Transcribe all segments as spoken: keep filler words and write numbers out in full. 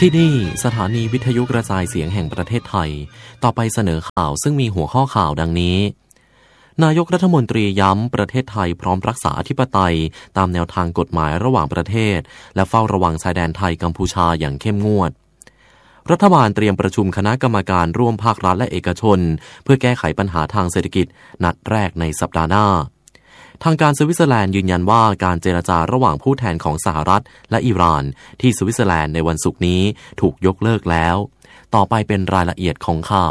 ที่นี่สถานีวิทยุกระจายเสียงแห่งประเทศไทยต่อไปเสนอข่าวซึ่งมีหัวข้อข่าวดังนี้นายกรัฐมนตรีย้ำประเทศไทยพร้อมรักษาอธิปไตยตามแนวทางกฎหมายระหว่างประเทศและเฝ้าระวังชายแดนไทยกัมพูชาอย่างเข้มงวดรัฐบาลเตรียมประชุมคณะกรรมการร่วมภาครัฐและเอกชนเพื่อแก้ไขปัญหาทางเศรษฐกิจนัดแรกในสัปดาห์หน้าทางการสวิตเซอร์แลนด์ยืนยันว่าการเจรจาระหว่างผู้แทนของสหรัฐและอิหร่านที่สวิตเซอร์แลนด์ในวันศุกร์นี้ถูกยกเลิกแล้วต่อไปเป็นรายละเอียดของข่า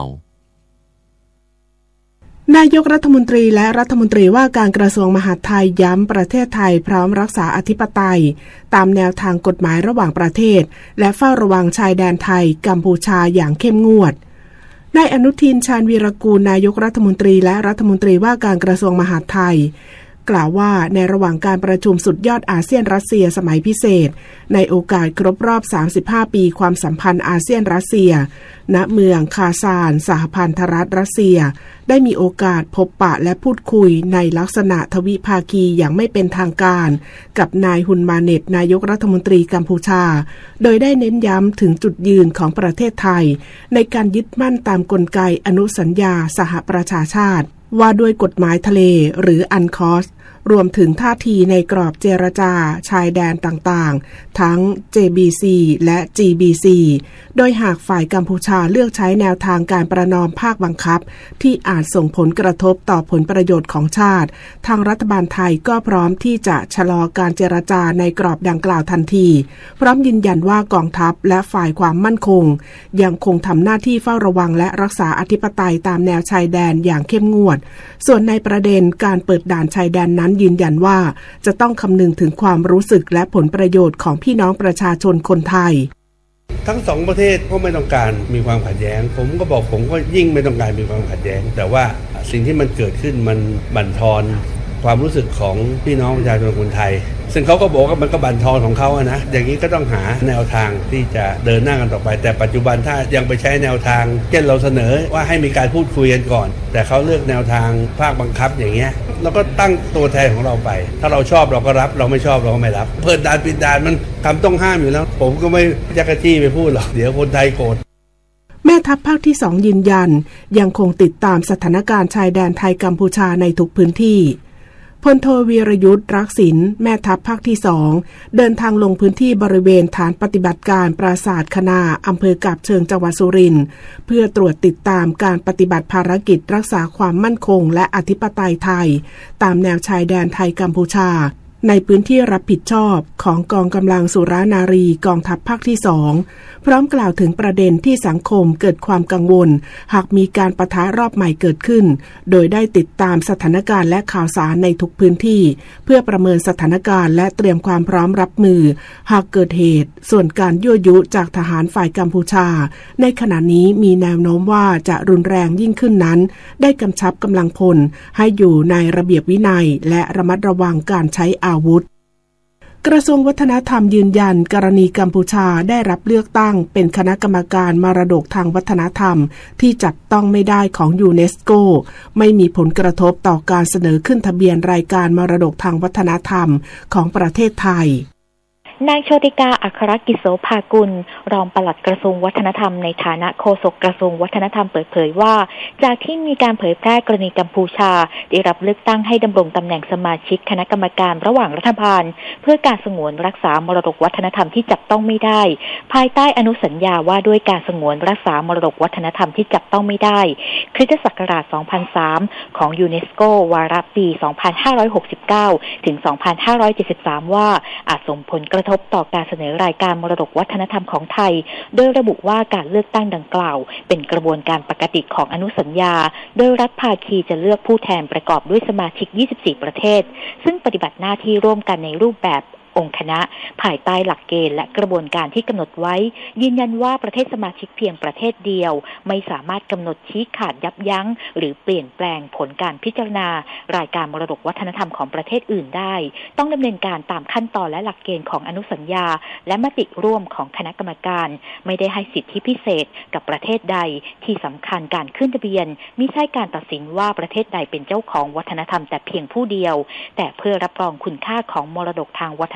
วนายกรัฐมนตรีและรัฐมนตรีว่าการกระทรวงมหาดไทยย้ำประเทศไทยพร้อมรักษาอธิปไตยตามแนวทางกฎหมายระหว่างประเทศและเฝ้าระวังชายแดนไทยกัมพูชาอย่างเข้มงวดนายอนุทินชาญวีรกูลนายกรัฐมนตรีและรัฐมนตรีว่าการกระทรวงมหาดไทยกล่าวว่าในระหว่างการประชุมสุดยอดอาเซียนรัสเซียสมัยพิเศษในโอกาสครบรอบสามสิบห้าปีความสัมพันธ์อาเซียนรัสเซียณเมืองคาซานสหพันธรัฐรัสเซียได้มีโอกาสพบปะและพูดคุยในลักษณะทวิภาคีอย่างไม่เป็นทางการกับนายฮุนมาเน็ตนายกรัฐมนตรีกัมพูชาโดยได้เน้นย้ำถึงจุดยืนของประเทศไทยในการยึดมั่นตามกลไกอนุสัญญาสหประชาชาติว่าด้วยกฎหมายทะเลหรืออันคอสรวมถึงท่าทีในกรอบเจรจาชายแดนต่างๆทั้ง เจ บี ซี และ จี บี ซี โดยหากฝ่ายกัมพูชาเลือกใช้แนวทางการประนอมภาคบังคับที่อาจส่งผลกระทบต่อผลประโยชน์ของชาติทางรัฐบาลไทยก็พร้อมที่จะชะลอการเจรจาในกรอบดังกล่าวทันทีพร้อมยืนยันว่ากองทัพและฝ่ายความมั่นคงยังคงทำหน้าที่เฝ้าระวังและรักษาอธิปไตยตามแนวชายแดนอย่างเข้มงวดส่วนในประเด็นการเปิดด่านชายแดนนั้นยืนยันว่าจะต้องคำนึงถึงความรู้สึกและผลประโยชน์ของพี่น้องประชาชนคนไทยทั้งสองประเทศก็ไม่ต้องการมีความขัดแย้งผมก็บอกผมก็ยิ่งไม่ต้องการมีความขัดแย้งแต่ว่าสิ่งที่มันเกิดขึ้นมันบั่นทอนความรู้สึกของพี่น้องประชาชนคนไทยซึ่งเขาก็บอกว่ามันก็บั่นทอนของเขาอะนะอย่างนี้ก็ต้องหาแนวทางที่จะเดินหน้ากันต่อไปแต่ปัจจุบันถ้ายังไปใช้แนวทางเช่นเราเสนอว่าให้มีการพูดคุยกันก่อนแต่เขาเลือกแนวทางภาคบังคับอย่างเงี้ยเราก็ตั้งตัวแทนของเราไปถ้าเราชอบเราก็รับเราไม่ชอบเราก็ไม่รับเปิดด่านปิดด่านมันคำต้องห้ามอยู่แล้วผมก็ไม่จักรจี้ไปพูดหรอกเดี๋ยวคนไทยโกรธแม่ทัพภาคที่สองยืนยันยังคงติดตามสถานการณ์ชายแดนไทยกัมพูชาในทุกพื้นที่พลโทวีรยุทธรักษิณแม่ทัพภาคที่สองเดินทางลงพื้นที่บริเวณฐานปฏิบัติการปราสาทคณาอำเภอกาบเชิงจังหวัดสุรินทร์เพื่อตรวจติดตามการปฏิบัติภารกิจรักษาความมั่นคงและอธิปไตยไทยตามแนวชายแดนไทยกัมพูชาในพื้นที่รับผิดชอบของกองกำลังสุรานารีกองทัพภาคที่สองพร้อมกล่าวถึงประเด็นที่สังคมเกิดความกังวลหากมีการปะทะรอบใหม่เกิดขึ้นโดยได้ติดตามสถานการณ์และข่าวสารในทุกพื้นที่เพื่อประเมินสถานการณ์และเตรียมความพร้อมรับมือหากเกิดเหตุส่วนการยั่วยุจากทหารฝ่ายกัมพูชาในขณะนี้มีแนวโน้มว่าจะรุนแรงยิ่งขึ้นนั้นได้กำชับกำลังพลให้อยู่ในระเบียบวินัยและระมัดระวังการใช้อาวุธกระทรวงวัฒนธรรมยืนยันกรณีกัมพูชาได้รับเลือกตั้งเป็นคณะกรรมการมรดกทางวัฒนธรรมที่จับต้องไม่ได้ของยูเนสโกไม่มีผลกระทบต่อการเสนอขึ้นทะเบียนรายการมรดกทางวัฒนธรรมของประเทศไทยนางโชติกาอัครกิจโสภากุลรองปลัดกระทรวงวัฒนธรรมในฐานะโฆษกกระทรวงวัฒนธรรมเปิดเผยว่าจากที่มีการเผยแพร่กรณีกัมพูชาได้รับเลือกตั้งให้ดำรงตำแหน่งสมาชิกคณะกรรมการระหว่างรัฐบาลเพื่อการสงวนรักษามรดกวัฒนธรรมที่จับต้องไม่ได้ภายใต้อนุสัญญาว่าด้วยการสงวนรักษามรดกวัฒนธรรมที่จับต้องไม่ได้คริสตศักราชสองพันสามของยูเนสโกวาระปีสองพันห้าร้อยหกสิบเก้าถึงสองพันห้าร้อยเจ็ดสิบสามว่าอาจส่งผลกระทบต่อการเสนอรายการมรดกวัฒนธรรมของไทยโดยระบุว่าการเลือกตั้งดังกล่าวเป็นกระบวนการปกติของอนุสัญญาโดยรัฐภาคีจะเลือกผู้แทนประกอบด้วยสมาชิกยี่สิบสี่ประเทศซึ่งปฏิบัติหน้าที่ร่วมกันในรูปแบบองค์คณะภายใต้หลักเกณฑ์และกระบวนการที่กำหนดไว้ยืนยันว่าประเทศสมาชิกเพียงประเทศเดียวไม่สามารถกำหนดชี้ขาดยับยั้งหรือเปลี่ยนแปลงผลการพิจารณารายการมรดกวัฒนธรรมของประเทศอื่นได้ต้องดำเนินการตามขั้นตอนและหลักเกณฑ์ของอนุสัญญาและมติร่วมของคณะกรรมการไม่ได้ให้สิทธิพิเศษกับประเทศใดที่สำคัญการขึ้นทะเบียนมิใช่การตัดสินว่าประเทศใดเป็นเจ้าของวัฒนธรรมแต่เพียงผู้เดียวแต่เพื่อรับรองคุณค่าของมรดกทางวัฒน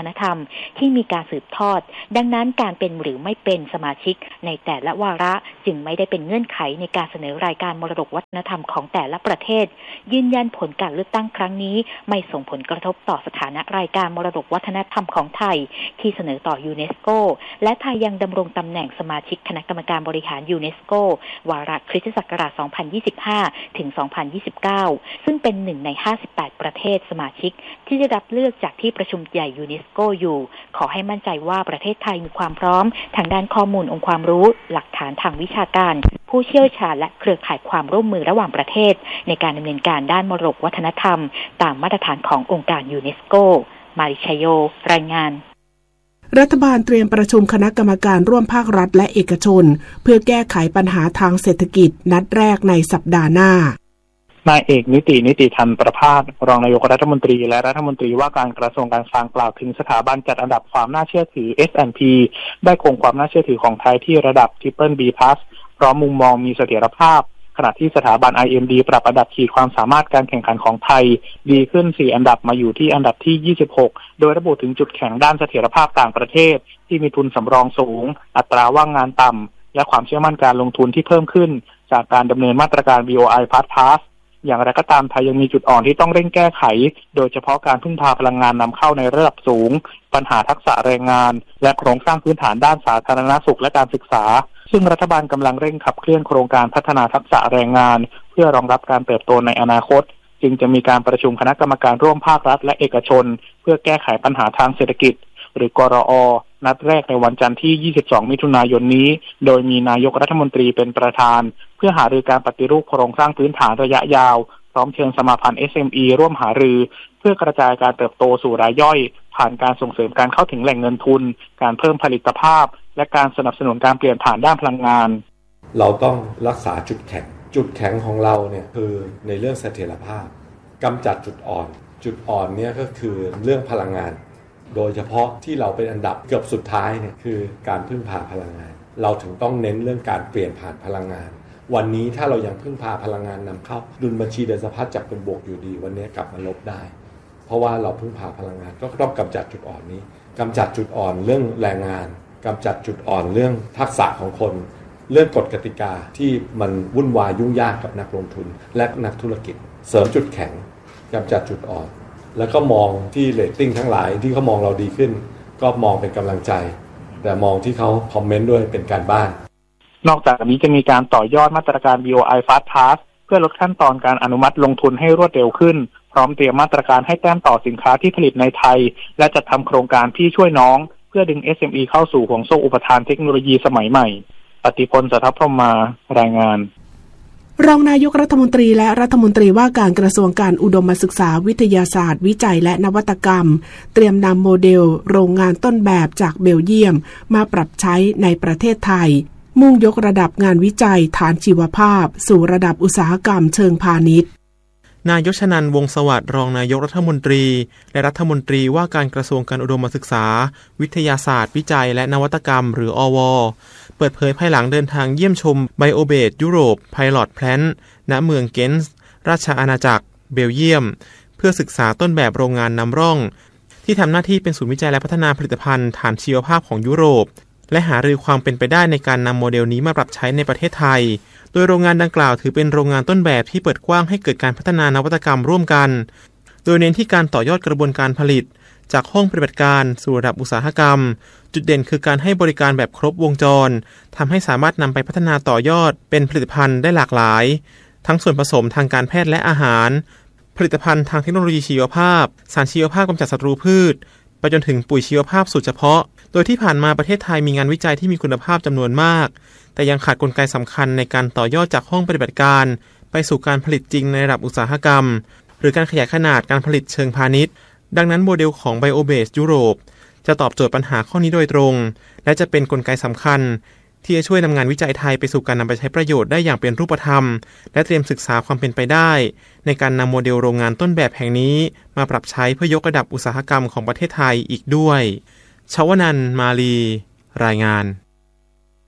นธรรมที่มีการสืบทอดดังนั้นการเป็นหรือไม่เป็นสมาชิกในแต่ละวาระจึงไม่ได้เป็นเงื่อนไขในการเสนอรายการมรดกวัฒนธรรมของแต่ละประเทศยืนยันผลการเลือกตั้งครั้งนี้ไม่ส่งผลกระทบต่อสถานะรายการมรดกวัฒนธรรมของไทยที่เสนอต่อยูเนสโกและไทยยังดำรงตำแหน่งสมาชิกคณะกรรมการบริหารยูเนสโกวาระคริสตศักราช สองพันยี่สิบห้า ถึง สองพันยี่สิบเก้า ซึ่งเป็นหนึ่งในห้าสิบแปดประเทศสมาชิกที่ได้รับเลือกจากที่ประชุมใหญ่ยูเนสโกอยู่ขอให้มั่นใจว่าประเทศไทยมีความพร้อมทางด้านข้อมูลองค์ความรู้หลักฐานทางวิชาการผู้เชี่ยวชาญและเครือข่ายความร่วมมือระหว่างประเทศในการดำเนินการด้านมรดกวัฒนธรรมตามมาตรฐานขององค์การยูเนสโกมาริชโยรายงานรัฐบาลเตรียมประชุมคณะกรรมการร่วมภาครัฐและเอกชนเพื่อแก้ไขปัญหาทางเศรษฐกิจนัดแรกในสัปดาห์หน้านายเอกนิตินิติธรรมประภาสรองนายกรัฐมนตรีและรัฐมนตรีว่าการกระทรวงการคลังกล่าวถึงสถาบันจัดอันดับความน่าเชื่อถือ เอส แอนด์ พี ได้คงความน่าเชื่อถือของไทยที่ระดับ Triple B Plus พร้อมมุมมองมีเสถียรภาพขณะที่สถาบัน ไอ เอ็ม ดี ปรับอันดับขีดความสามารถการแข่งขันของไทยดีขึ้นสี่อันดับมาอยู่ที่อันดับที่ยี่สิบหกโดยระบุถึงจุดแข็งด้านเสถียรภาพต่างประเทศที่มีทุนสำรองสูงอัตราว่างงานต่ำและความเชื่อมั่นการลงทุนที่เพิ่มขึ้นจากการดำเนินมาตรการ บี โอ ไอ Fast Pass อย่างไรก็ตามไทยยังมีจุดอ่อนที่ต้องเร่งแก้ไขโดยเฉพาะการพึ่งพาพลังงานนำเข้าในระดับสูงปัญหาทักษะแรงงานและโครงสร้างพื้นฐานด้านสาธารณสุขและการศึกษาซึ่งรัฐบาลกำลังเร่งขับเคลื่อนโครงการพัฒนาทักษะแรงงานเพื่อรองรับการเติบโตในอนาคตจึงจะมีการประชุมคณะกรรมการร่วมภาครัฐและเอกชนเพื่อแก้ไขปัญหาทางเศรษฐกิจหรือกรอ.นัดแรกในวันจันทร์ที่ยี่สิบสองมิถุนายนนี้โดยมีนายกรัฐมนตรีเป็นประธานเพื่อหารือการปฏิรูปโครงสร้างพื้นฐานระยะยาวพร้อมเชิญสมาพันธ์ เอส เอ็ม อี ร่วมหารือเพื่อกระจายการเติบโตสู่รายย่อยผ่านการส่งเสริมการเข้าถึงแหล่งเงินทุนการเพิ่มผลิตภาพและการสนับสนุนการเปลี่ยนผ่านด้านพลังงานเราต้องรักษาจุดแข็งจุดแข็งของเราเนี่ยคือในเรื่องเสถียรภาพกำจัดจุดอ่อนจุดอ่อนเนี่ยก็คือเรื่องพลังงานโดยเฉพาะที่เราเป็นอันดับเกือบสุดท้ายเนี่ยคือการพึ่งพาพลังงานเราถึงต้องเน้นเรื่องการเปลี่ยนผ่านพลังงานวันนี้ถ้าเรายังพึ่งพาพลังงานนำเข้าดุลบัญชีเดินสะพัดจากเป็นบวกอยู่ดีวันนี้กลับมาลบได้เพราะว่าเราพึ่งพาพลังงานก็ต้องกำจัดจุดอ่อนนี้กำจัดจุดอ่อนเรื่องแรงงานกำจัดจุดอ่อนเรื่องทักษะของคนเรื่องกฎกติกาที่มันวุ่นวายยุ่งยากกับนักลงทุนและนักธุรกิจเสริมจุดแข็งกำจัดจุดอ่อนแล้วก็มองที่เรตติ้งทั้งหลายที่เขามองเราดีขึ้นก็มองเป็นกำลังใจแต่มองที่เขาคอมเมนต์ด้วยเป็นการบ้านนอกจากนี้จะมีการต่อยอดมาตรการ บี โอ ไอ Fast Pass เพื่อลดขั้นตอนการอนุมัติลงทุนให้รวดเร็วขึ้นพร้อมเตรียมมาตรการให้แต้มต่อสินค้าที่ผลิตในไทยและจัดทำโครงการพี่ช่วยน้องเพื่อดึง เอส เอ็ม อี เข้าสู่ห่วงโซ่อุปทานเทคโนโลยีสมัยใหม่ปฏิพล สัทธพรหมารายงานรองนายกรัฐมนตรีและรัฐมนตรีว่าการกระทรวงการอุดมศึกษาวิทยาศาสตร์วิจัยและนวัตกรรมเตรียมนำโมเดลโรงงานต้นแบบจากเบลเยียมมาปรับใช้ในประเทศไทยมุ่งยกระดับงานวิจัยฐานชีวภาพสู่ระดับอุตสาหกรรมเชิงพาณิชย์นายชนันท์ วงศ์สวัสดิ์รองนายกรัฐมนตรีและรัฐมนตรีว่าการกระทรวงการอุดมศึกษาวิทยาศาสตร์วิจัยและนวัตกรรมหรืออว.เปิดเผยภายหลังเดินทางเยี่ยมชมไบโอเบสยุโรปไพลอตแพลนท์ณเมืองเกนส์ราชอาณาจักรเบลเยียมเพื่อศึกษาต้นแบบโรงงานนำร่องที่ทำหน้าที่เป็นศูนย์วิจัยและพัฒนาผลิตภัณฑ์ฐานชีวภาพของยุโรปและหารือความเป็นไปได้ในการนำโมเดลนี้มาปรับใช้ในประเทศไทยโดยโรงงานดังกล่าวถือเป็นโรงงานต้นแบบที่เปิดกว้างให้เกิดการพัฒนานวัตกรรมร่วมกันโดยเน้นที่การต่อยอดกระบวนการผลิตจากห้องปฏิบัติการสู่ระดับอุตสาหกรรมจุดเด่นคือการให้บริการแบบครบวงจรทำให้สามารถนำไปพัฒนาต่อยอดเป็นผลิตภัณฑ์ได้หลากหลายทั้งส่วนผสมทางการแพทย์และอาหารผลิตภัณฑ์ทางเทคโนโลยีชีวภาพสารชีวภาพกำจัดศัตรูพืชไปจนถึงปุ๋ยชีวภาพสูตรเฉพาะโดยที่ผ่านมาประเทศไทยมีงานวิจัยที่มีคุณภาพจำนวนมากแต่ยังขาดกลไกสำคัญในการต่อยอดจากห้องปฏิบัติการไปสู่การผลิตจริงในระดับอุตสาหกรรมหรือการขยายขนาดการผลิตเชิงพาณิชย์ดังนั้นโมเดลของ BioBase ยุโรปจะตอบโจทย์ปัญหาข้อนี้โดยตรงและจะเป็นกลไกสำคัญที่จะช่วยนำงานวิจัยไทยไปสู่การนำไปใช้ประโยชน์ได้อย่างเป็นรูปธรรมและเตรียมศึกษาความเป็นไปได้ในการนำโมเดลโรงงานต้นแบบแห่งนี้มาปรับใช้เพื่อยกระดับอุตสาหกรรมของประเทศไทยอีกด้วยชวนันท์ มาลีรายงาน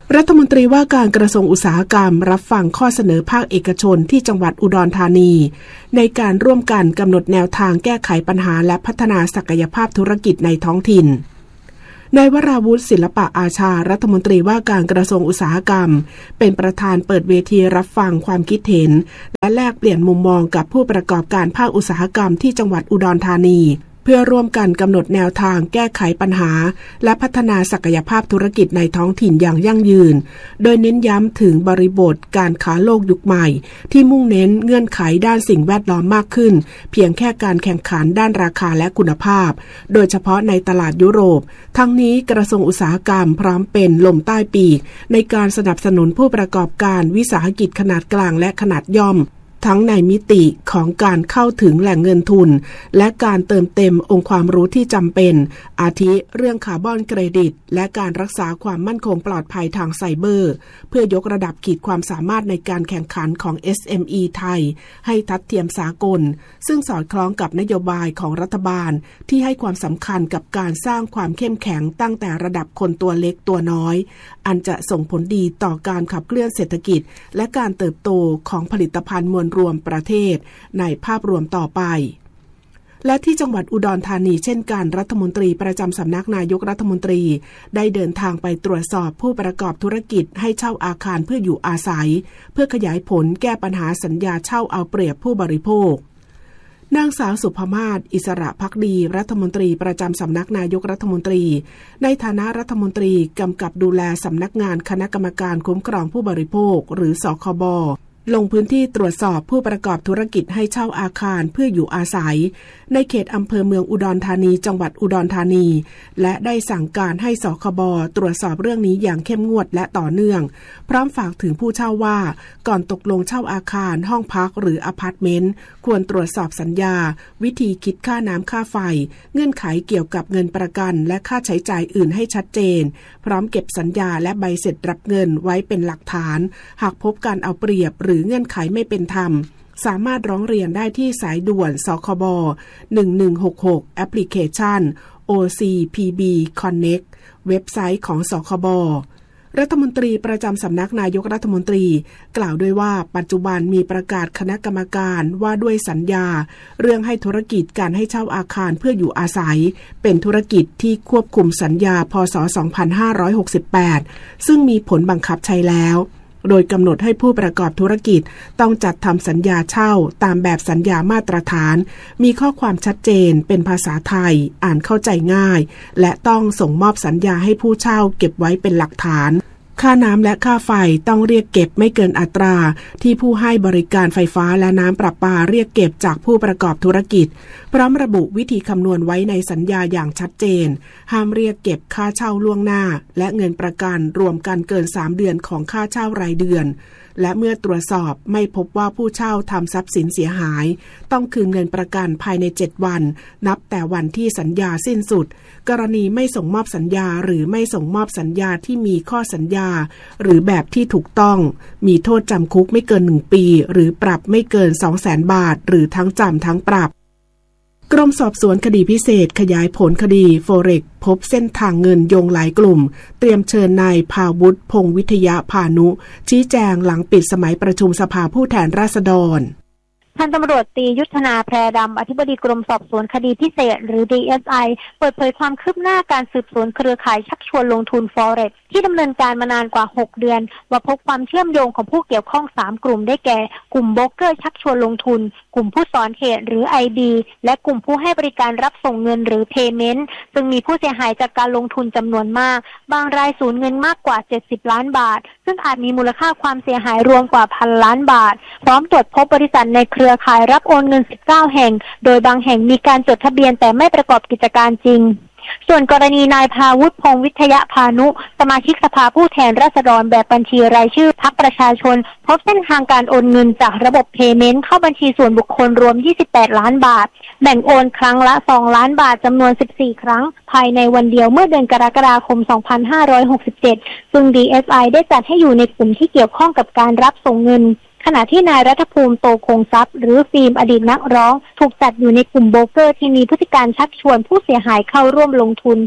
รัฐมนตรีว่าการกระทรวงอุตสาหกรรมรับฟังข้อเสนอภาคเอกชนที่จังหวัดอุดรธานีในการร่วมกันกำหนดแนวทางแก้ไขปัญหาและพัฒนาศักยภาพธุรกิจในท้องถิ่นนายวราวุฒิศิลปะอาชารัฐมนตรีว่าการกระทรวงอุตสาหกรรมเป็นประธานเปิดเวทีรับฟังความคิดเห็นและแลกเปลี่ยนมุมมองกับผู้ประกอบการภาคอุตสาหกรรมที่จังหวัดอุดรธานีเพื่อร่วมกันกำหนดแนวทางแก้ไขปัญหาและพัฒนาศักยภาพธุรกิจในท้องถิ่นอย่างยั่งยืนโดยเน้นย้ำถึงบริบทการค้าโลกยุคใหม่ที่มุ่งเน้นเงื่อนไขด้านสิ่งแวดล้อมมากขึ้นเพียงแค่การแข่งขันด้านราคาและคุณภาพโดยเฉพาะในตลาดยุโรปทั้งนี้กระทรวงอุตสาหกรรมพร้อมเป็นลมใต้ปีกในการสนับสนุนผู้ประกอบการวิสาหกิจขนาดกลางและขนาดย่อมทั้งในมิติของการเข้าถึงแหล่งเงินทุนและการเติมเต็มองค์ความรู้ที่จำเป็นอาทิเรื่องคาร์บอนเครดิตและการรักษาความมั่นคงปลอดภัยทางไซเบอร์เพื่อยกระดับขีดความสามารถในการแข่งขันของ เอส เอ็ม อี ไทยให้ทัดเทียมสากลซึ่งสอดคล้องกับนโยบายของรัฐบาลที่ให้ความสำคัญกับการสร้างความเข้มแข็งตั้งแต่ระดับคนตัวเล็กตัวน้อยอันจะส่งผลดีต่อการขับเคลื่อนเศรษฐกิจและการเติบโตของผลิตภัณฑ์มวลรวมประเทศในภาพรวมต่อไปและที่จังหวัดอุดรธานีเช่นกันรัฐมนตรีประจำสำนักนายกรัฐมนตรีได้เดินทางไปตรวจสอบผู้ประกอบธุรกิจให้เช่าอาคารเพื่ออยู่อาศัยเพื่อขยายผลแก้ปัญหาสัญญาเช่าเอาเปรียบผู้บริโภคนางสาวสุภมาศอิสระภักดีรัฐมนตรีประจำสำนักนายกรัฐมนตรีในฐานะรัฐมนตรีกำกับดูแลสำนักงานคณะกรรมการคุ้มครองผู้บริโภคหรือสคบลงพื้นที่ตรวจสอบผู้ประกอบธุรกิจให้เช่าอาคารเพื่ออยู่อาศัยในเขตอำเภอเมืองอุดรธานีจังหวัดอุดรธานีและได้สั่งการให้สคบตรวจสอบเรื่องนี้อย่างเข้มงวดและต่อเนื่องพร้อมฝากถึงผู้เช่าว่าก่อนตกลงเช่าอาคารห้องพักหรืออพาร์ตเมนต์ควรตรวจสอบสัญญาวิธีคิดค่าน้ำค่าไฟเงื่อนไขเกี่ยวกับเงินประกันและค่าใช้จ่ายอื่นให้ชัดเจนพร้อมเก็บสัญญาและใบเสร็จรับเงินไว้เป็นหลักฐานหากพบการเอาเปรียบหรือเงื่อนไขไม่เป็นธรรมสามารถร้องเรียนได้ที่สายด่วนสคบหนึ่งหนึ่งหกหกแอปพลิเคชัน โอ ซี พี บี Connect เว็บไซต์ของสคบรัฐมนตรีประจำสำนักนายกรัฐมนตรีกล่าวด้วยว่าปัจจุบันมีประกาศคณะกรรมการว่าด้วยสัญญาเรื่องให้ธุรกิจการให้เช่าอาคารเพื่ออยู่อาศัยเป็นธุรกิจที่ควบคุมสัญญาพ.ศ. สองพันห้าร้อยหกสิบแปดซึ่งมีผลบังคับใช้แล้วโดยกำหนดให้ผู้ประกอบธุรกิจต้องจัดทำสัญญาเช่าตามแบบสัญญามาตรฐานมีข้อความชัดเจนเป็นภาษาไทยอ่านเข้าใจง่ายและต้องส่งมอบสัญญาให้ผู้เช่าเก็บไว้เป็นหลักฐานค่าน้ำและค่าไฟต้องเรียกเก็บไม่เกินอัตราที่ผู้ให้บริการไฟฟ้าและน้ำประปาเรียกเก็บจากผู้ประกอบธุรกิจพร้อมระบุวิธีคำนวณไว้ในสัญญาอย่างชัดเจนห้ามเรียกเก็บค่าเช่าล่วงหน้าและเงินประกันรวมกันเกินสามเดือนของค่าเช่ารายเดือนและเมื่อตรวจสอบไม่พบว่าผู้เช่าทำทรัพย์สินเสียหายต้องคืนเงินประกันภายในเจ็ดวันนับแต่วันที่สัญญาสิ้นสุดกรณีไม่ส่งมอบสัญญาหรือไม่ส่งมอบสัญญาที่มีข้อสัญญาหรือแบบที่ถูกต้องมีโทษจำคุกไม่เกินหนึ่งปีหรือปรับไม่เกิน สองแสน บาทหรือทั้งจำทั้งปรับกรมสอบสวนคดีพิเศษขยายผลคดีโฟเร็กพบเส้นทางเงินโยงหลายกลุ่มเตรียมเชิญนายภาวุฒิพงษ์วิทยาพานุชี้แจงหลังปิดสมัยประชุมสภาผู้แทนราษฎรพันตำรวจตรียุทธนาแพรดำอธิบดีกรมสอบสวนคดีพิเศษหรือ ดี เอส ไอ เปิดเผยความคืบหน้าการสืบสวนเครือข่ายชักชวนลงทุน Forex ที่ดำเนินการมานานกว่าหกเดือนว่าพบความเชื่อมโยงของผู้เกี่ยวข้องสามกลุ่มได้แก่กลุ่มโบรกเกอร์ชักชวนลงทุนกลุ่มผู้สอนเหตุหรือ ไอ บี และกลุ่มผู้ให้บริการรับส่งเงินหรือ Payment ซึ่งมีผู้เสียหายจากการลงทุนจำนวนมากบางรายสูญเงินมากกว่าเจ็ดสิบล้านบาทซึ่งอาจมีมูลค่าความเสียหายรวมกว่าพันล้านบาทพร้อมตรวจพบบริษัทในเครือข่ายรับโอนเงินสิบเก้าแห่งโดยบางแห่งมีการจดทะเบียนแต่ไม่ประกอบกิจการจริงส่วนกรณีนายภาวุฒิพงษ์วิทยาพานุสมาชิกสภาผู้แทนราษฎรแบบบัญชีรายชื่อพรรคประชาชนพบเส้นทางการโอนเงินจากระบบ Payment เข้าบัญชีส่วนบุคคลรวมยี่สิบแปดล้านบาทแบ่งโอนครั้งละสองล้านบาทจำนวนสิบสี่ครั้งภายในวันเดียวเมื่อเดือนกรกฎาคมสองพันห้าร้อยหกสิบเจ็ดซึ่ง ดี เอส ไอ ได้จัดให้อยู่ในกลุ่มที่เกี่ยวข้องกับการรับส่งเงินขณะที่นายรัฐภูมิโตคงทรัพย์หรือฟิล์มอดีตนักร้องถูกจัดอยู่ในกลุ่มโบรกเกอร์ที่มีพฤติการชักชวนผู้เสียหายเข้าร่วมลงทุน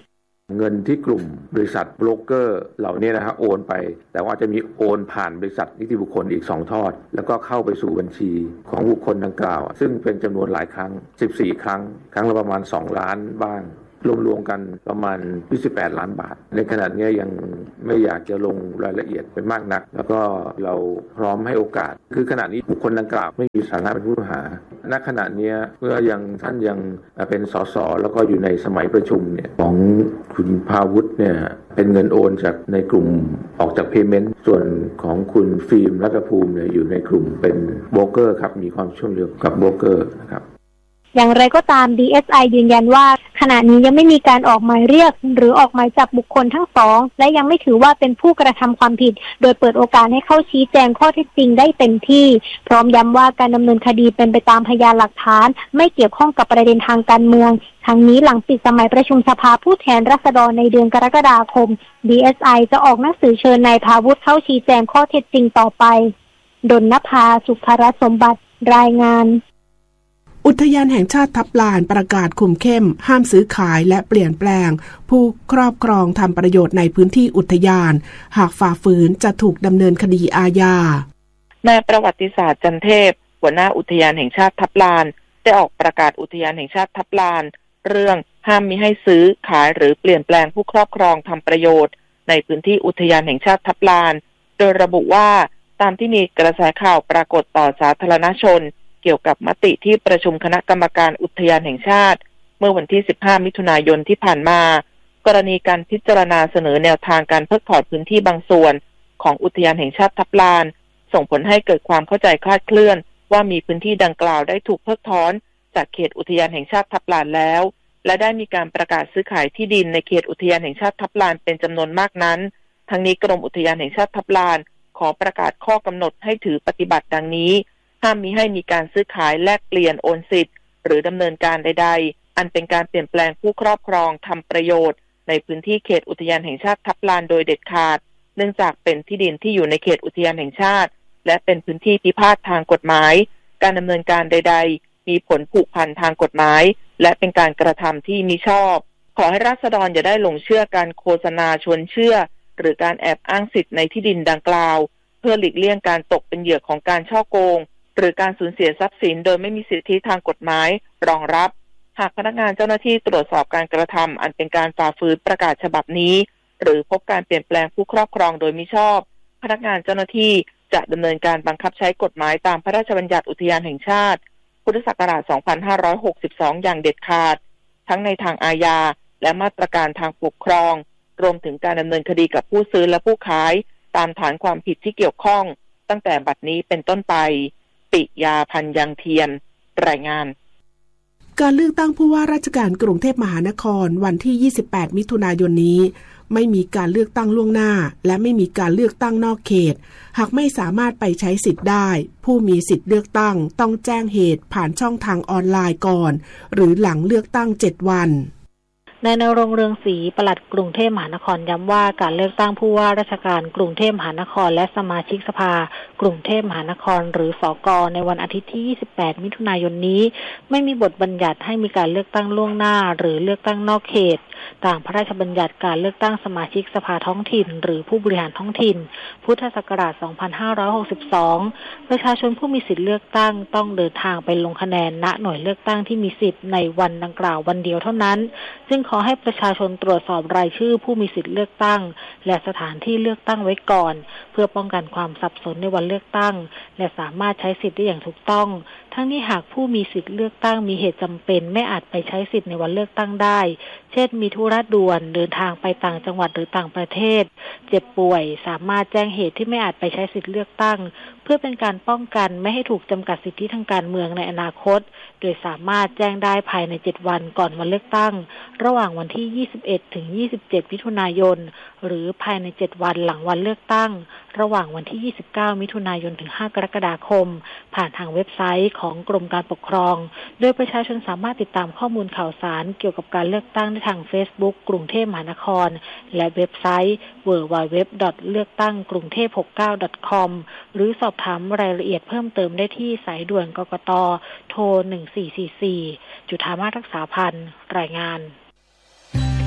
เงินที่กลุ่มบริษัทโบรกเกอร์เหล่านี้นะฮะโอนไปแต่ว่าจะมีโอนผ่านบริษัทนิติบุคคลอีกสองทอดแล้วก็เข้าไปสู่บัญชีของบุคคลดังกล่าวซึ่งเป็นจำนวนหลายครั้งสิบสี่ครั้งครั้งละประมาณสองล้านบ้างรวมๆกันประมาณยี่สิบแปดล้านบาทในขณะนี้ยังไม่อยากจะลงรายละเอียดไปมากนักแล้วก็เราพร้อมให้โอกาสคือขณะนี้บุคคลดังกล่าวไม่มีสถานะเป็นผู้ต้องหาณขณะนี้เมื่อยังท่านยังเป็นสสแล้วก็อยู่ในสมัยประชุมเนี่ยของคุณภาวุฒิเนี่ยเป็นเงินโอนจากในกลุ่มออกจากเพย์เมนต์ส่วนของคุณฟิล์มรัตภูมิเนี่ยอยู่ในกลุ่มเป็นโบรกเกอร์ครับมีความเชื่อมโยงกับโบรกเกอร์นะครับอย่างไรก็ตาม ดี เอส ไอ ยืนยันว่าขณะนี้ยังไม่มีการออกหมายเรียกหรือออกหมายจับบุคคลทั้งสองและยังไม่ถือว่าเป็นผู้กระทำความผิดโดยเปิดโอกาสให้เข้าชี้แจงข้อเท็จจริงได้เต็มที่พร้อมย้ำว่าการดำเนินคดีเป็นไปตามพยานหลักฐานไม่เกี่ยวข้องกับประเด็นทางการเมืองทั้งนี้หลังปิดสมัยประชุมสภาผู้แทนราษฎรในเดือนกรกฎาคม ดี เอส ไอ จะออกหนังสือเชิญนายภาวุฒิเข้าชี้แจงข้อเท็จจริงต่อไปดลนภา สุภรัตน์สมบัติรายงานอุทยานแห่งชาติทับลานประกาศคุมเข้มห้ามซื้อขายและเปลี่ยนแปลงผู้ครอบครองทำประโยชน์ในพื้นที่อุทยานหากฝ่าฝืนจะถูกดำเนินคดีอาญานายประวัติศาสตร์จันเทพหัวหน้าอุทยานแห่งชาติทับลานได้ออกประกาศอุทยานแห่งชาติทับลานเรื่องห้ามมิให้ซื้อขายหรือเปลี่ยนแปลงผู้ครอบครองทำประโยชน์ในพื้นที่อุทยานแห่งชาติทับลานโดยระบุว่าตามที่มีกระแสข่าวปรากฏต่อสาธารณชนเกี่ยวกับมติที่ประชุมคณะกรรมการอุทยานแห่งชาติเมื่อวันที่สิบห้ามิถุนายนที่ผ่านมากรณีการพิจารณาเสนอแนวทางการเพิกถอนพื้นที่บางส่วนของอุทยานแห่งชาติทับลานส่งผลให้เกิดความเข้าใจคลาดเคลื่อนว่ามีพื้นที่ดังกล่าวได้ถูกเพิกถอนจากเขตอุทยานแห่งชาติทับลานแล้วและได้มีการประกาศซื้อขายที่ดินในเขตอุทยานแห่งชาติทับลานเป็นจำนวนมากนั้นทั้งนี้กรมอุทยานแห่งชาติทับลานขอประกาศข้อกำหนดให้ถือปฏิบัติดังนี้ห้ามมิให้มีการซื้อขายแลกเปลี่ยนโอนสิทธิ์หรือดำเนินการใดๆอันเป็นการเปลี่ยนแปลงผู้ครอบครองทำประโยชน์ในพื้นที่เขตอุทยานแห่งชาติทับลานโดยเด็ดขาดเนื่องจากเป็นที่ดินที่อยู่ในเขตอุทยานแห่งชาติและเป็นพื้นที่พิพาททางกฎหมายการดำเนินการใดๆมีผลผูกพันทางกฎหมายและเป็นการกระทำที่มิชอบขอให้ราษฎรอย่าได้หลงเชื่อการโฆษณาชวนเชื่อหรือการแอบอ้างสิทธิ์ในที่ดินดังกล่าวเพื่อหลีกเลี่ยงการตกเป็นเหยื่อของการฉ้อโกงหรือการสูญเสียทรัพย์สินโดยไม่มีสิทธิทางกฎหมายรองรับหากพนักงานเจ้าหน้าที่ตรวจสอบการกระทำอันเป็นการฝ่าฝืนประกาศฉบับนี้หรือพบการเปลี่ยนแปลงผู้ครอบครองโดยมิชอบพนักงานเจ้าหน้าที่จะดำเนินการบังคับใช้กฎหมายตามพระราชบัญญัติอุทยานแห่งชาติพุทธศักราชสองพันห้าร้อยหกสิบสองอย่างเด็ดขาดทั้งในทางอาญาและมาตรการทางปกครองรวมถึงการดำเนินคดีกับผู้ซื้อและผู้ขายตามฐานความผิดที่เกี่ยวข้องตั้งแต่บัดนี้เป็นต้นไปปิยาพันธ์ยังเทียนรายงานการเลือกตั้งผู้ว่าราชการกรุงเทพมหานครวันที่ยี่สิบแปดมิถุนายนนี้ไม่มีการเลือกตั้งล่วงหน้าและไม่มีการเลือกตั้งนอกเขตหากไม่สามารถไปใช้สิทธิ์ได้ผู้มีสิทธิ์เลือกตั้งต้องแจ้งเหตุผ่านช่องทางออนไลน์ก่อนหรือหลังเลือกตั้งเจ็ดวันนายณรงค์ เรืองศรีปลัดกรุงเทพมหานครย้ำว่าการเลือกตั้งผู้ว่าราชการกรุงเทพมหานครและสมาชิกสภากรุงเทพมหานครหรือสกในวันอาทิตย์ที่ยี่สิบแปดมิถุนายนนี้ไม่มีบทบัญญัติให้มีการเลือกตั้งล่วงหน้าหรือเลือกตั้งนอกเขตตามพระราชบัญญัติการเลือกตั้งสมาชิกสภาท้องถิ่นหรือผู้บริหารท้องถิ่นพุทธศักราชสองพันห้าร้อยหกสิบสองประชาชนผู้มีสิทธิเลือกตั้งต้องเดินทางไปลงคะแนนณหน่วยเลือกตั้งที่มีสิทธิ์ในวันดังกล่าววันเดียวเท่านั้นซึ่งขอให้ประชาชนตรวจสอบรายชื่อผู้มีสิทธิเลือกตั้งและสถานที่เลือกตั้งไว้ก่อนเพื่อป้องกันความสับสนในวันเลือกตั้งและสามารถใช้สิทธิ์ได้อย่างถูกต้องทั้งนี้หากผู้มีสิทธิเลือกตั้งมีเหตุจำเป็นไม่อาจไปใช้สิทธิ์ในวันเลือกตั้งได้เช่นมีธุระด่วนเดินทางไปต่างจังหวัดหรือต่างประเทศเจ็บป่วยสามารถแจ้งเหตุที่ไม่อาจไปใช้สิทธิเลือกตั้งเพื่อเป็นการป้องกันไม่ให้ถูกจำกัดสิทธิทางการเมืองในอนาคตโดยสามารถแจ้งได้ภายในเจ็ดวันก่อนวันเลือกตั้งระหว่างวันที่ยี่สิบเอ็ดถึงยี่สิบเจ็ดมิถุนายนหรือภายในเจ็ดวันหลังวันเลือกตั้งระหว่างวันที่ยี่สิบเก้ามิถุนายนถึงห้ากรกฎาคมผ่านทางเว็บไซต์ของกรมการปกครองโดยประชาชนสามารถติดตามข้อมูลข่าวสารเกี่ยวกับการเลือกตั้งได้ทาง Facebook กรุงเทพมหานครและเว็บไซต์ ดับเบิลยู ดับเบิลยู ดับเบิลยู ดอท เลือกตั้งกรุงเทพหกสิบเก้า ดอท คอม หรือสอบถามรายละเอียดเพิ่มเติมได้ที่สายด่วนกกต.โทรหนึ่งสี่สี่สี่จุฑามาสรักษาพันธ์รายงาน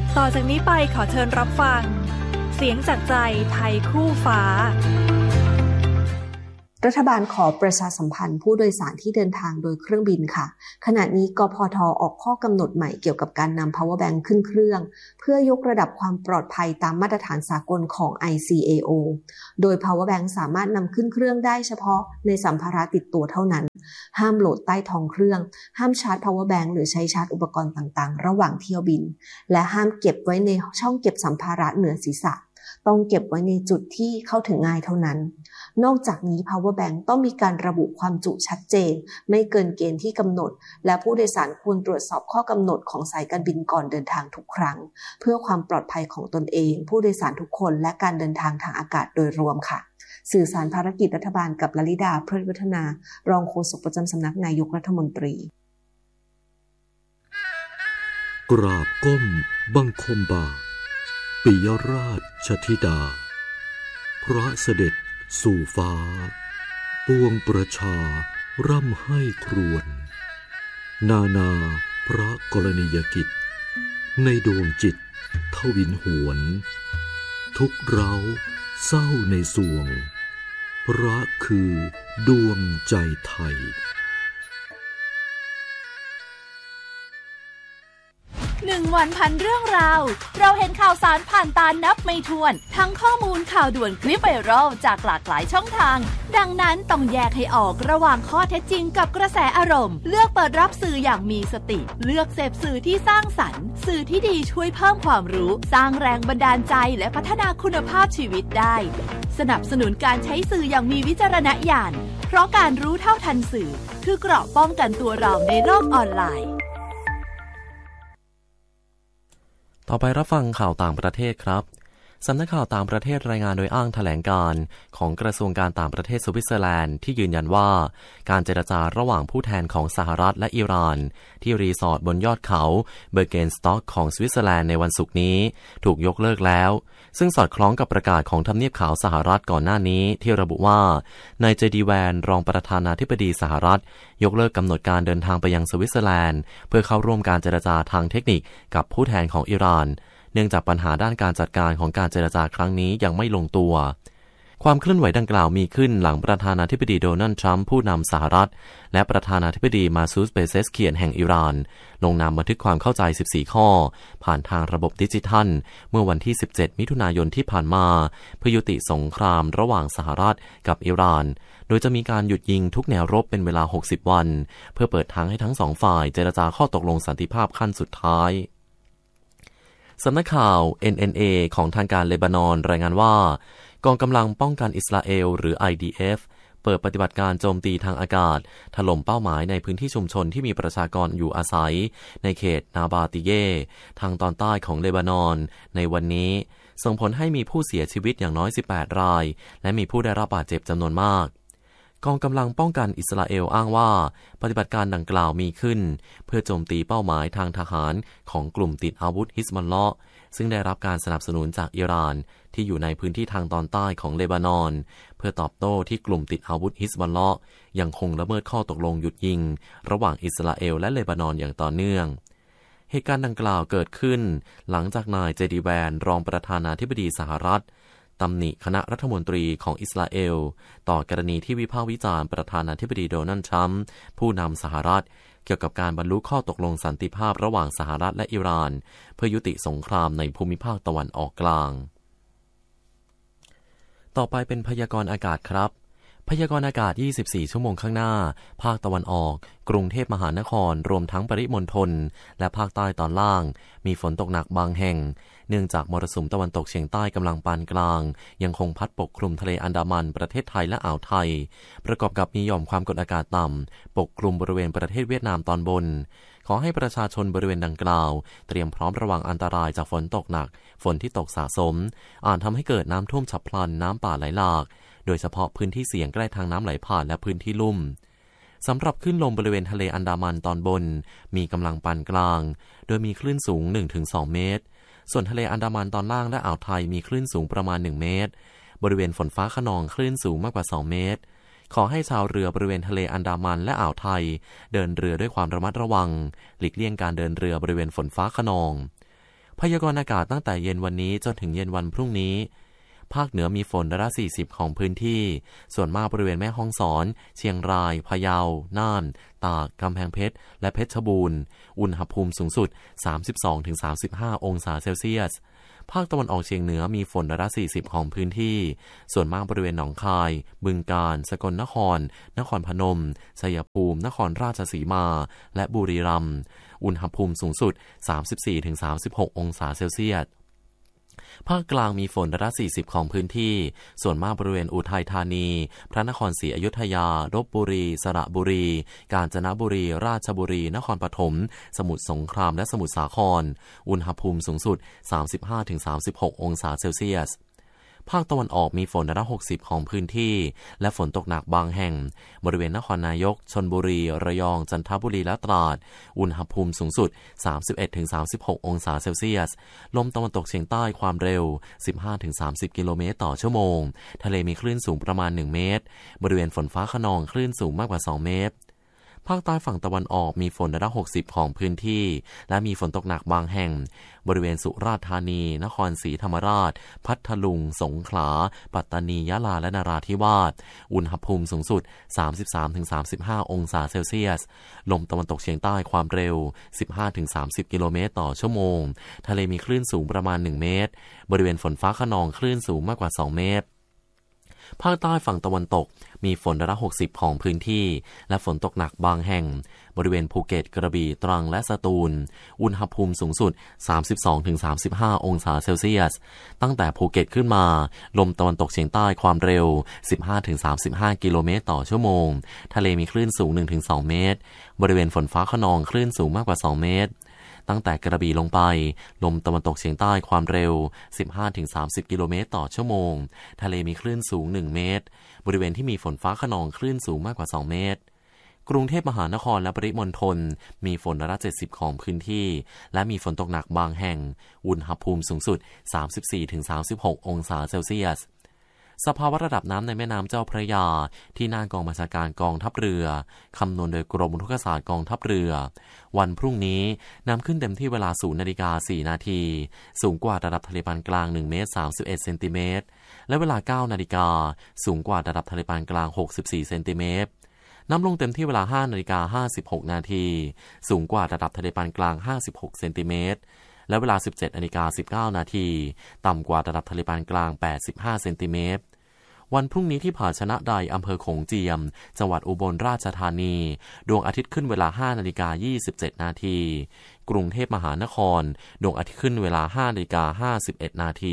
ต่อจากนี้ไปขอเชิญรับฟังเสียงจากใจไทยคู่ฟ้ารัฐบาลขอประชาสัมพันธ์ผู้โดยสารที่เดินทางโดยเครื่องบินค่ะขณะนี้กพท.ออกข้อกำหนดใหม่เกี่ยวกับการนำ power bank ขึ้นเครื่องเพื่อยกระดับความปลอดภัยตามมาตรฐานสากลของ ไอ ซี เอ โอ โดย power bank สามารถนำขึ้นเครื่องได้เฉพาะในสัมภาระติดตัวเท่านั้นห้ามโหลดใต้ท้องเครื่องห้ามชาร์จ power bank หรือใช้ชาร์จอุปกรณ์ต่างๆระหว่างเที่ยวบินและห้ามเก็บไว้ในช่องเก็บสัมภาระเหนือศีรษะต้องเก็บไว้ในจุดที่เข้าถึงง่ายเท่านั้นนอกจากนี้ power bank ต้องมีการระบุความจุชัดเจนไม่เกินเกณฑ์ที่กำหนดและผู้โดยสารควรตรวจสอบข้อกำหนดของสายการบินก่อนเดินทางทุกครั้งเพื่อความปลอดภัยของตนเองผู้โดยสารทุกคนและการเดินทางทางอากาศโดยรวมค่ะสื่อสารภารกิจรัฐบาลกับลลิดา เพลิดวัฒนารองโฆษกประจำสำนักนายกรัฐมนตรีกราบก้มบังคมบาทปิยราชธิดาพระเสด็จสู่ฟ้าปวงประชาร่ำให้ครวญนานาพระกรณียกิจในดวงจิตทวินหวนทุกเร้าเศร้าในสวงพระคือดวงใจไทยหนึ่งวันพันเรื่องราวเราเห็นข่าวสารผ่านตานับไม่ถ้วนทั้งข้อมูลข่าวด่วนคลิปไวรัลจากหลากหลายช่องทางดังนั้นต้องแยกให้ออกระหว่างข้อเท็จจริงกับกระแสอารมณ์เลือกเปิดรับสื่ออย่างมีสติเลือกเสพสื่อที่สร้างสรรค์สื่อที่ดีช่วยเพิ่มความรู้สร้างแรงบันดาลใจและพัฒนาคุณภาพชีวิตได้สนับสนุนการใช้สื่ออย่างมีวิจารณญาณเพราะการรู้เท่าทันสื่อคือเกราะป้องกันตัวเราในโลกออนไลน์ต่อไปรับฟังข่าวต่างประเทศครับสำนักข่าวต่างประเทศรายงานโดยอ้างแถลงการของกระทรวงการต่างประเทศสวิตเซอร์แลนด์ที่ยืนยันว่าการเจรจาระหว่างผู้แทนของสหรัฐและอิหร่านที่รีสอร์ทบนยอดเขาเบอร์เกนสต็อกของสวิตเซอร์แลนด์ในวันศุกร์นี้ถูกยกเลิกแล้วซึ่งสอดคล้องกับประกาศของทำเนียบขาวสหรัฐก่อนหน้านี้ที่ระบุว่านายเจดีแวนรองประธานาธิบดีสหรัฐยกเลิกกำหนดการเดินทางไปยังสวิตเซอร์แลนด์เพื่อเข้าร่วมการเจรจาทางเทคนิคกับผู้แทนของอิหร่านเนื่องจากปัญหาด้านการจัดการของการเจรจาครั้งนี้ยังไม่ลงตัวความเคลื่อนไหวดังกล่าวมีขึ้นหลังประธานาธิบดีโดนัลด์ทรัมป์ผู้นำสหรัฐและประธานาธิบดีมาซูดเปเซสเคียนแห่งอิหร่านลงนามบันทึกความเข้าใจสิบสี่ข้อผ่านทางระบบดิจิทัลเมื่อวันที่สิบเจ็ดมิถุนายนที่ผ่านมาเพื่อยุติสงครามระหว่างสหรัฐกับอิหร่านโดยจะมีการหยุดยิงทุกแนวรบเป็นเวลาหกสิบวันเพื่อเปิดทางให้ทั้งสองฝ่ายเจรจาข้อตกลงสันติภาพขั้นสุดท้ายสำนักข่าว เอ็น เอ็น เอ ของทางการเลบานอนรายงานว่ากองกำลังป้องกันอิสราเอลหรือ ไอ ดี เอฟ เปิดปฏิบัติการโจมตีทางอากาศถล่มเป้าหมายในพื้นที่ชุมชนที่มีประชากรอยู่อาศัยในเขตนาบาติเยทางตอนใต้ของเลบานอนในวันนี้ส่งผลให้มีผู้เสียชีวิตอย่างน้อยสิบแปดรายและมีผู้ได้รับบาดเจ็บจำนวนมากกองกำลังป้องกันอิสราเอลอ้างว่าปฏิบัติการดังกล่าวมีขึ้นเพื่อโจมตีเป้าหมายทางทหารของกลุ่มติดอาวุธฮิซบอลเลาะห์ซึ่งได้รับการสนับสนุนจากอิหร่านที่อยู่ในพื้นที่ทางตอนใต้ของเลบานอนเพื่อตอบโต้ที่กลุ่มติดอาวุธฮิซบอลเลาะห์ยังคงละเมิดข้อตกลงหยุดยิงระหว่างอิสราเอลและเลบานอนอย่างต่อเนื่องเหตุการณ์ดังกล่าวเกิดขึ้นหลังจากนายเจดีแวนรองประธานาธิบดีสหรัฐตำหนิคณะรัฐมนตรีของอิสราเอลต่อกรณีที่วิพากษ์วิจารณ์ประธานาธิบดีโดนัลด์ทรัมป์ผู้นำสหรัฐเกี่ยวกับการบรรลุข้อตกลงสันติภาพระหว่างสหรัฐและอิหร่านเพื่อยุติสงครามในภูมิภาคตะวันออกกลางต่อไปเป็นพยากรณ์อากาศครับพยากรณ์อากาศยี่สิบสี่ชั่วโมงข้างหน้าภาคตะวันออกกรุงเทพมหานครรวมทั้งปริมณฑลและภาคใต้ตอนล่างมีฝนตกหนักบางแห่งเนื่องจากมรสุมตะวันตกเฉียงใต้กำลังปานกลางยังคงพัดปกคลุมทะเลอันดามันประเทศไทยและอ่าวไทยประกอบกับมีหย่อมความกดอากาศต่ำปกคลุมบริเวณประเทศเวียดนามตอนบนขอให้ประชาชนบริเวณดังกล่าวเตรียมพร้อมระวังอันตรายจากฝนตกหนักฝนที่ตกสะสมอาจทำให้เกิดน้ำท่วมฉับพลันน้ำป่าไหลหลากโดยเฉพาะพื้นที่เสี่ยงใกล้ทางน้ำไหลผ่านและพื้นที่ลุ่มสำหรับคลื่นลมบริเวณทะเลอันดามันตอนบนมีกำลังปานกลางโดยมีคลื่นสูง หนึ่งถึงสอง เมตรส่วนทะเลอันดามันตอนล่างและอ่าวไทยมีคลื่นสูงประมาณหนึ่งเมตรบริเวณฝนฟ้าคะนองคลื่นสูงมากกว่าสองเมตรขอให้ชาวเรือบริเวณทะเลอันดามันและอ่าวไทยเดินเรือด้วยความระมัดระวังหลีกเลี่ยงการเดินเรือบริเวณฝนฟ้าคะนองพยากรณ์อากาศตั้งแต่เย็นวันนี้จนถึงเย็นวันพรุ่งนี้ภาคเหนือมีฝนร้อยละสี่สิบของพื้นที่ส่วนมากบริเวณแม่ฮ่องสอนเชียงรายพะเยาน่านตากกำแพงเพชรและเพชรบูรณ์อุณหภูมิสูงสุด สามสิบสองถึงสามสิบห้า องศาเซลเซียสภาคตะวันออกเฉียงเหนือมีฝนร้อยละสี่สิบของพื้นที่ส่วนมากบริเวณหนองคายบึงกาฬสกลนครนครพนมชัยภูมินครราชสีมาและบุรีรัมย์อุณหภูมิสูงสุด สามสิบสี่ถึงสามสิบหก องศาเซลเซียสภาคกลางมีฝนร้อยละสี่สิบของพื้นที่ส่วนมากบริเวณอุทัยธานีพระนครศรีอยุธยาลพบุรีสระบุรีกาญจนบุรีราชบุรีนครปฐมสมุทรสงครามและสมุทรสาครอุณหภูมิสูงสุด สามสิบห้าถึงสามสิบหก องศาเซลเซียสภาคตะวันออกมีฝนร้อยละหกสิบของพื้นที่และฝนตกหนักบางแห่งบริเวณนครนายกชลบุรีระยองจันทบุรีและตราดอุณหภูมิสูงสุด สามสิบเอ็ดถึงสามสิบหก องศาเซลเซียสลมตะวันตกเฉียงใต้ความเร็ว สิบห้าถึงสามสิบ กิโลเมตรต่อชั่วโมงทะเลมีคลื่นสูงประมาณหนึ่งเมตรบริเวณฝนฟ้าคะนองคลื่นสูงมากกว่าสองเมตรภาคใต้ฝั่งตะวันออกมีฝนร้อยละหกสิบของพื้นที่และมีฝนตกหนักบางแห่งบริเวณสุราษฎร์ธานีนครศรีธรรมราชพัทลุงสงขลาปัตตานียะลาและนราธิวาสอุณหภูมิสูงสุด สามสิบสามถึงสามสิบห้า องศาเซลเซียสลมตะวันตกเฉียงใต้ความเร็ว สิบห้าถึงสามสิบ กิโลเมตรต่อชั่วโมงทะเลมีคลื่นสูงประมาณหนึ่งเมตรบริเวณฝนฟ้าคะนองคลื่นสูงมากกว่าสองเมตรภาคใต้ฝั่งตะวันตกมีฝนร้อยละหกสิบของพื้นที่และฝนตกหนักบางแห่งบริเวณภูเก็ตกระบี่ตรังและสตูลอุณหภูมิสูงสุด สามสิบสองถึงสามสิบห้า องศาเซลเซียสตั้งแต่ภูเก็ตขึ้นมาลมตะวันตกเฉียงใต้ความเร็ว สิบห้าถึงสามสิบห้า กิโลเมตรต่อชั่วโมงทะเลมีคลื่นสูง หนึ่งถึงสอง เมตรบริเวณฝนฟ้าคะนองคลื่นสูงมากกว่าสองเมตรตั้งแต่กระบี่ลงไปลมตะวันตกเฉียงใต้ความเร็ว สิบห้าถึงสามสิบ กิโลเมตรต่อชั่วโมงทะเลมีคลื่นสูงหนึ่งเมตรบริเวณที่มีฝนฟ้าคะนองคลื่นสูงมากกว่าสองเมตรกรุงเทพมหานครและปริมณฑลมีฝนร้อยละเจ็ดสิบของพื้นที่และมีฝนตกหนักบางแห่งอุณหภูมิสูงสุด สามสิบสี่ถึงสามสิบหก องศาเซลเซียสสภาวะระดับน้ำในแม่น้ำเจ้าพระยาที่หน้ากองบัญชาการกองทัพเรือคำนวณโดยกรมอุทกศาสตร์กองทัพเรือวันพรุ่งนี้น้ำขึ้นเต็มที่เวลา ศูนย์นาฬิกาสี่นาทีสูงกว่าระดับทะเลปานกลางหนึ่งเมตรสามสิบเอ็ดเซนติเมตรและเวลา เก้านาฬิกาสูงกว่าระดับทะเลปานกลางหกสิบสี่เซนติเมตรน้ำลงเต็มที่เวลา ห้านาฬิกาห้าสิบหกนาทีสูงกว่าระดับทะเลปานกลางห้าสิบหกเซนติเมตรและเวลา สิบเจ็ดนาฬิกาสิบเก้านาทีต่ำกว่าระดับทะเลปานกลางแปดสิบห้าเซนติเมตรวันพรุ่งนี้ที่ผาชนะใดอำเภอโขงเจียมจังหวัดอุบลราชธานีดวงอาทิตย์ขึ้นเวลา ห้านาฬิกายี่สิบเจ็ดนาทีกรุงเทพมหานครดวงอาทิตย์ขึ้นเวลา ห้านาฬิกาห้าสิบเอ็ดนาที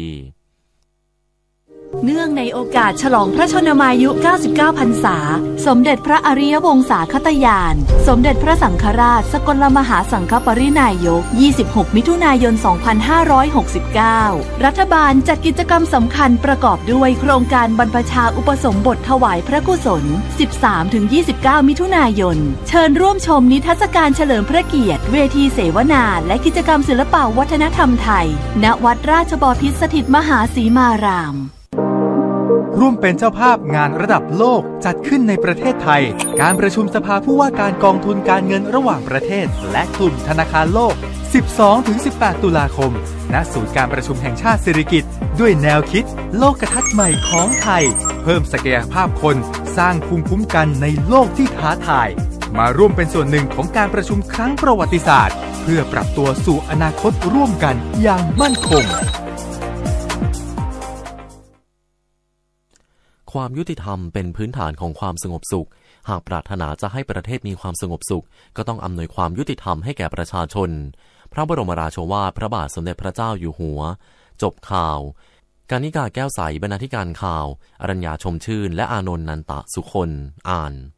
เนื่องในโอกาสฉลองพระชนมายุ เก้าสิบเก้า พรรษาสมเด็จพระอริยวงศาคตญาณสมเด็จพระสังฆราชสกลมหาสังฆปรินายกยี่สิบหกมิถุนายนสองพันห้าร้อยหกสิบเก้ารัฐบาลจัดกิจกรรมสำคัญประกอบด้วยโครงการบรรพชาอุปสมบทถวายพระกุศล สิบสามถึงยี่สิบเก้า มิถุนายนเชิญร่วมชมนิทรรศการเฉลิมพระเกียรติเวทีเสวนาและกิจกรรมศิลปวัฒนธรรมไทยณวัดราชบพิตรสถิตมหาสีมารามร่วมเป็นเจ้าภาพงานระดับโลกจัดขึ้นในประเทศไทยการประชุมสภาผู้ว่าการกองทุนการเงินระหว่างประเทศและกลุ่มธนาคารโลก สิบสองถึงสิบแปด ตุลาคมณศูนย์การประชุมแห่งชาติสิริกิติ์ด้วยแนวคิดโลกทัศน์ใหม่ของไทยเพิ่มศักยภาพคนสร้างภูมิคุ้มกันในโลกที่ท้าทายมาร่วมเป็นส่วนหนึ่งของการประชุมครั้งประวัติศาสตร์เพื่อปรับตัวสู่อนาคตร่วมกันอย่างมั่นคงความยุติธรรมเป็นพื้นฐานของความสงบสุขหากปรารถนาจะให้ประเทศมีความสงบสุขก็ต้องอำนวยความยุติธรรมให้แก่ประชาชนพระบรมราโชวาทพระบาทสมเด็จพระเจ้าอยู่หัวจบข่าวกานิกาแก้วใสบรรณาธิการข่าวอรัญญาชมชื่นและอานนท์นันตะสุคนอ่าน